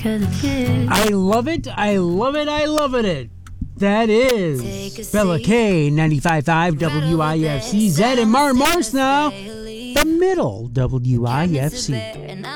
I love it. I love it. I love it. That is Bella K, 95.5 WIFC. Zed and Martin Morris now. The middle WIFC.